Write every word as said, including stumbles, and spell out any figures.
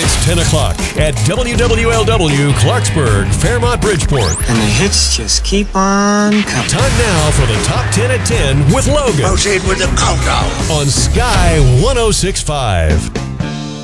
It's ten o'clock at W W L W Clarksburg, Fairmont, Bridgeport. And the hits just keep on coming. Time now for the Top ten at ten with Logan. Proceed with the countdown. On Sky one oh six point five.